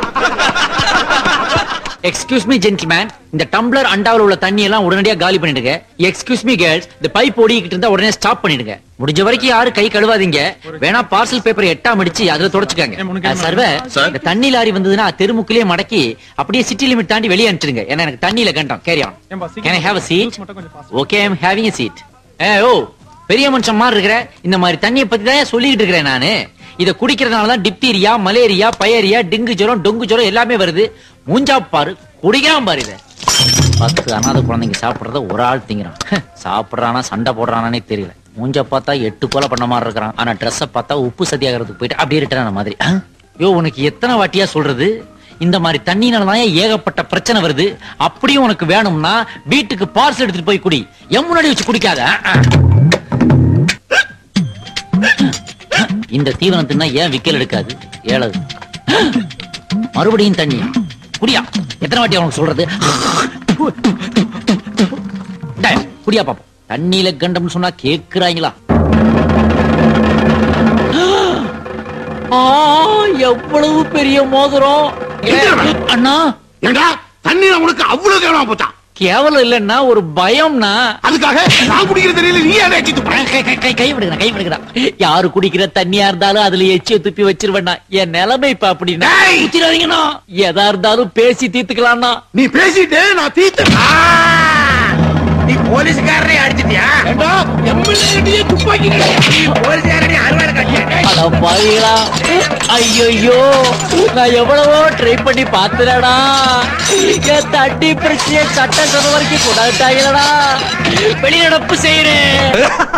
Excuse me gentleman, இந்த tumbler அண்டாவில் உள்ள தண்ணி எல்லாம் உடனடியா காலி பண்ணிடுங்க. எக்ஸ்கியூஸ் மீ கேர்ள்ஸ், இந்த பைப் ஓடிக்கிட்டு இருந்தா உடனே ஸ்டாப் பண்ணிடுங்க. முடிஞ்ச வரைக்கும் யாரும் கை கழுவாதீங்க. வேணா பார்சல் பேப்பர் எட்டாம் அடிச்சு அதுல தொடச்சுக்காங்க. சர்வர், இந்த தண்ணி லாரி வந்ததுன்னா தெருமுக்கிலே மடக்கி அப்படியே சிட்டி லிமிட் தாண்டி வெளியே அனுப்பிச்சிடுங்க. ஏன்னா எனக்கு தண்ணியில கண்டம். Carry on. Can I have a seat? Okay, I'm having a seat. ஓ, பெரிய மனுஷன் மாதிரி இருக்கிற. இந்த மாதிரி தண்ணியை பத்தி தான் சொல்லிக்கிட்டு இருக்கிறேன் நானு. இத குடிக்கிறதுனாலதான் டிப்தீரியா, மலேரியா, பயரியா, டெங்கு ஜுரம், டொங்கு ஜுரம் எல்லாமே வருது. மூஞ்சா பாரு, குடிக்கிறான் பாரு. இத 10 அனாத குழந்தைங்க சாப்பிடுறத ஒரு ஆள் திங்கிறான். சாப்பிடுறானா சண்டை போடுறானே தெரியல. மூஞ்ச பார்த்தா 8 கொலை பண்ண மாதிரி இருக்கிறான். ஆனா ட்ரெஸ்ஸ பார்த்தா உப்பு சத்தியாகிறதுக்கு போயிட்டு அப்படியே ரிட்டர்ன் மாதிரி. யோ, உனக்கு எத்தனை வாட்டியா சொல்றது? இந்த மாதிரி தண்ணினாலதான் ஏகப்பட்ட பிரச்சனை வருது. அப்படியும் உனக்கு வேணும்னா வீட்டுக்கு பார்சல் எடுத்துட்டு போய் குடி. என் முன்னாடி வச்சு குடிக்காத. இந்த தீவனத்துனா ஏன் விக்கல் எடுக்காது? ஏழது மறுபடியும் தண்ணி குடியா. எத்தனை வாட்டி அவனுக்கு சொல்றது? குடியா பாப்போம். தண்ணியில கண்டம்னு சொன்னா கேக்குறாங்களா? எவ்வளவு பெரிய மோதிரம் அண்ணா. ஏண்டா தண்ணீர உனக்கு அவ்வளவு கேவலமா போச்சா? கேவலம் இல்லன்னா ஒரு பயம்னா. அதுக்காக நான் குடிக்கிற தண்ணியில நீ ஏன் ஏச்சி துப்புற? கை விடுங்கடா. யாரு குடிக்கிற தண்ணியா இருந்தாலும் அதுல எச்சிய துப்பி வச்சிருவேண்ணா. என் நிலைமை இப்ப அப்படின்னா ஊத்திராதீங்கண்ணா. எதா இருந்தாலும் பேசி தீர்த்துக்கலாம்னா. நீ பேசிட்டு நான் தீர்த்து. நீ போலீஸ்காரரை அடிச்சிட்டியா? எம்எல்ஏ துப்பாக்கி போலீஸ்காரனை அறுவாள் கட்டியா? அட பாவிகளா, ஐயோ, நான் எவ்வளவோ ட்ரை பண்ணி பாத்துறடா. என் தண்ணி பிரச்சனையை சட்ட சபை வரைக்கும் கொண்டாட்டாங்களடா. வெளிநடப்பு செய்யறேன்.